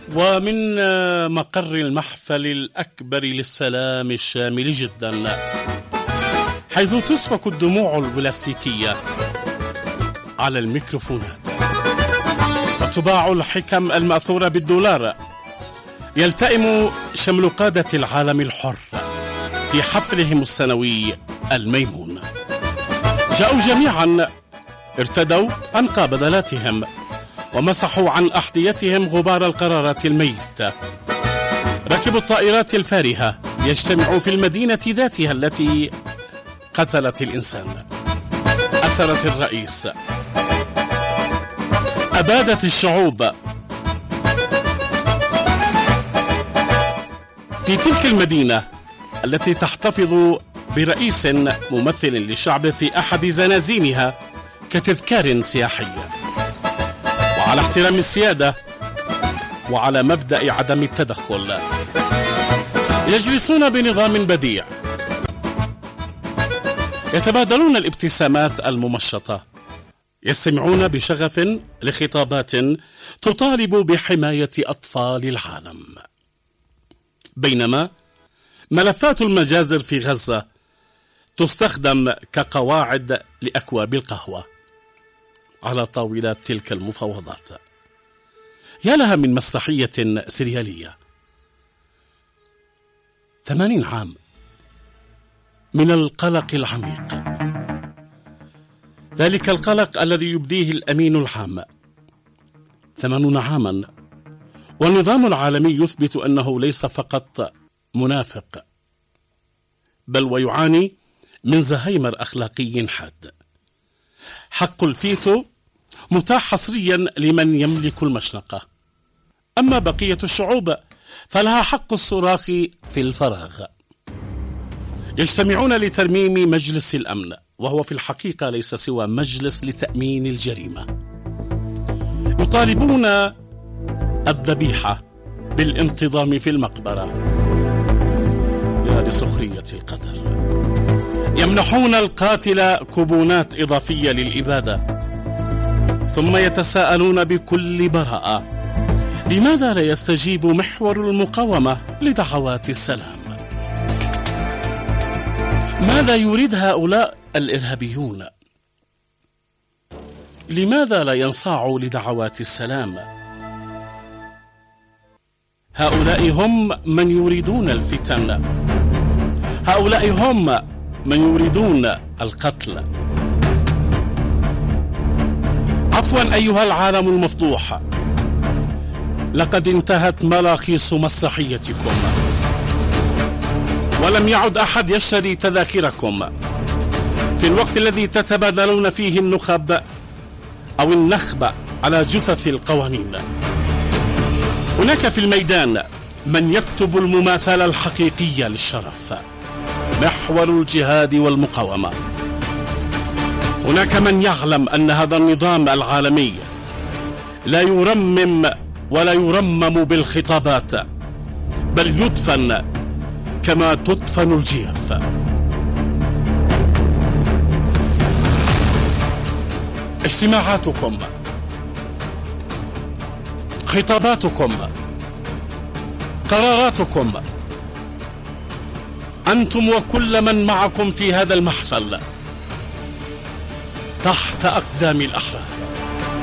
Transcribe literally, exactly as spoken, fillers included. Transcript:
ومن مقر المحفل الأكبر للسلام الشامل جدا، حيث تسفك الدموع البلاستيكية على الميكروفونات وتباع الحكم المأثورة بالدولار، يلتئم شمل قادة العالم الحر في حفلهم السنوي الميمون. جاءوا جميعا، ارتدوا أنقى بدلاتهم ومسحوا عن أحذيتهم غبار القرارات الميتة، ركبوا الطائرات الفارهة ليجتمعوا في المدينة ذاتها التي قتلت الإنسان، أسرت الرئيس، أبادت الشعوب. في تلك المدينة التي تحتفظ برئيس ممثل للشعب في أحد زنازينها كتذكار سياحي، وعلى احترام السيادة وعلى مبدأ عدم التدخل، يجلسون بنظام بديع، يتبادلون الابتسامات الممشطة، يستمعون بشغف لخطابات تطالب بحماية أطفال العالم، بينما ملفات المجازر في غزة تستخدم كقواعد لأكواب القهوة على طاولات تلك المفاوضات. يا لها من مسرحية سريالية. ثمانين عام من القلق العميق، ذلك القلق الذي يبديه الأمين العام. ثمانون عاما والنظام العالمي يثبت أنه ليس فقط منافق، بل ويعاني من زهايمر أخلاقي حاد. حق الفيتو متاح حصريا لمن يملك المشنقة، أما بقية الشعوب فلها حق الصراخ في الفراغ. يجتمعون لترميم مجلس الأمن، وهو في الحقيقة ليس سوى مجلس لتأمين الجريمة. يطالبون الذبيحة بالانتظام في المقبرة، يا لسخرية القدر. يمنحون القاتل كوبونات إضافية للإبادة، ثم يتساءلون بكل براءة لماذا لا يستجيب محور المقاومة لدعوات السلام؟ ماذا يريد هؤلاء الإرهابيون؟ لماذا لا ينصاعوا لدعوات السلام؟ هؤلاء هم من يريدون الفتن، هؤلاء هم من يريدون القتل. عفوا أيها العالم المفضوح، لقد انتهت ملاخيص مسرحيتكم، ولم يعد أحد يشتري تذاكركم. في الوقت الذي تتبادلون فيه النخب أو النخب على جثث القوانين، هناك في الميدان من يكتب المماثلة الحقيقية للشرف، محور الجهاد والمقاومة. هناك من يعلم أن هذا النظام العالمي لا يرمم ولا يرمم بالخطابات، بل يدفن كما تدفن الجيف. اجتماعاتكم، خطاباتكم، قراراتكم، أنتم وكل من معكم في هذا المحفل تحت أقدام الأحرار.